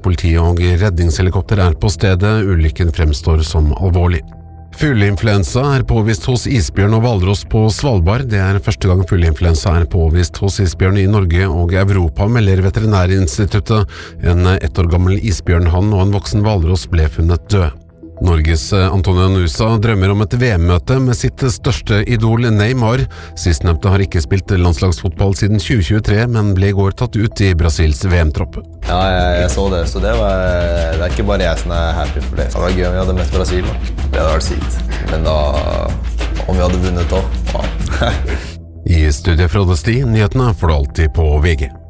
politi og redningshelikopter på stedet. Ulykken fremstår som alvorlig. Fugleinfluensa påvist hos isbjørn og hvalross på Svalbard. Det første gang fugleinfluensa påvist hos isbjørn i Norge og Europa, melder Veterinærinstituttet. En 1 år gammel isbjørnhann og en voksen hvalross ble funnet død. Norges Antonio Nusa drømmer om et VM-møte med sitt største idol Neymar. Sistnevnte har ikke spilt landslagsfotball siden 2023, men ble i går tatt ut i Brasils VM-tropp. Ja, jeg så det, så det er ikke bare jeg som happy for det. Det var gøy om vi hadde møtt Brasil, da. Det hadde vært sykt. Men da, om vi hadde vunnet da, I studiet fra Frode Sti, nyhetene får du alltid på VG.